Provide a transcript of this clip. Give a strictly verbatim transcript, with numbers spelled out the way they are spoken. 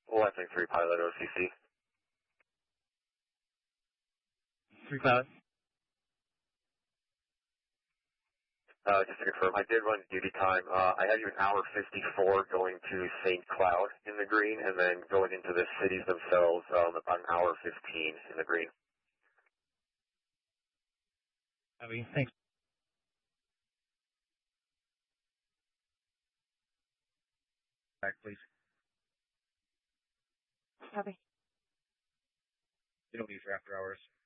Western three Pilot O C C. three Pilot. Uh, just to confirm, I did run duty time. Uh, I had you an hour fifty-four going to Saint Cloud in the green, and then going into the cities themselves, um, about an hour fifteen in the green. Copy. Thanks. Back, please. Copy. You don't need for after hours.